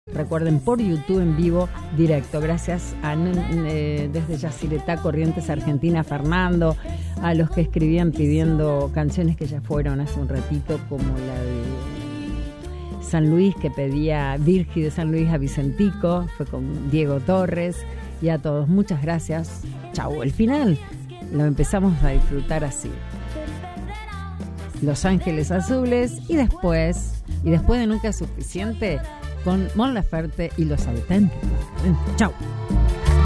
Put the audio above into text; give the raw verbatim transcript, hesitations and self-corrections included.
Recuerden, por YouTube en vivo, directo. Gracias a eh, desde Yacyretá, Corrientes, Argentina, Fernando, a los que escribían pidiendo canciones que ya fueron hace un ratito, como la de San Luis, que pedía Virgi de San Luis a Vicentico, fue con Diego Torres, y a todos, muchas gracias. Chau, el final lo empezamos a disfrutar así. Los Ángeles Azules, y después, y después de Nunca es Suficiente, con Mon Laferte y Los Auténticos. Chau.